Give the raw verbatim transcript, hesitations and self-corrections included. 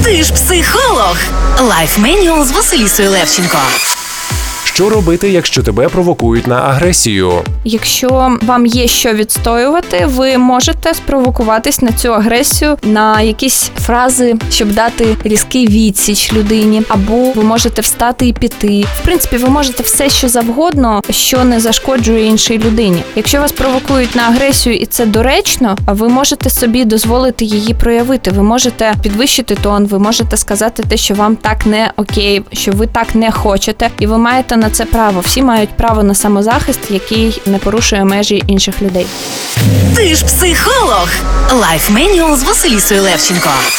Ти ж психолог. Лайф Менюал з Василісою Левченко. Що робити, якщо тебе провокують на агресію? Якщо вам є що відстоювати, ви можете спровокуватись на цю агресію, на якісь фрази, щоб дати різкий відсіч людині, або ви можете встати і піти. В принципі, ви можете все, що завгодно, що не зашкоджує іншій людині. Якщо вас провокують на агресію і це доречно, ви можете собі дозволити її проявити. Ви можете підвищити тон, ви можете сказати те, що вам так не окей, що ви так не хочете, і ви маєте на це право. Всі мають право на самозахист, який не порушує межі інших людей. Ти ж психолог. Лайф Менюал з Василісою Левченко.